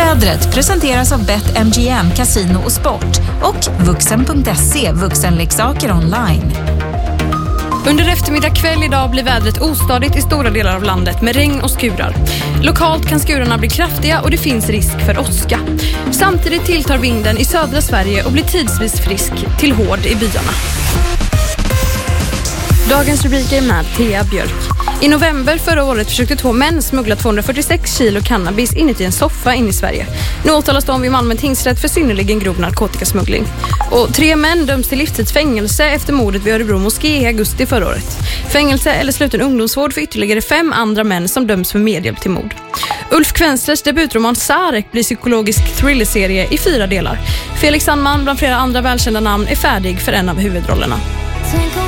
Vädret presenteras av BetMGM Casino och Sport och Vuxen.se, vuxenleksaker online. Under eftermiddag kväll idag blir vädret ostadigt i stora delar av landet med regn och skurar. Lokalt kan skurarna bli kraftiga och det finns risk för åska. Samtidigt tilltar vinden i södra Sverige och blir tidsvis frisk till hård i byarna. Dagens rubriker med Thea Björk. I november förra året försökte 2 män smuggla 246 kilo cannabis inuti en soffa in i Sverige. Nu åtalas de vid Malmö tingsrätt för synnerligen grov narkotikasmuggling. Och 3 män döms till livstidsfängelse efter mordet vid Örebro moské i augusti förra året. Fängelse eller sluten ungdomsvård för ytterligare 5 andra män som döms för medhjälp till mord. Ulf Kvenslers debutroman Sarek blir psykologisk thrillerserie i 4 delar. Felix Sandman bland flera andra välkända namn är färdig för en av huvudrollerna.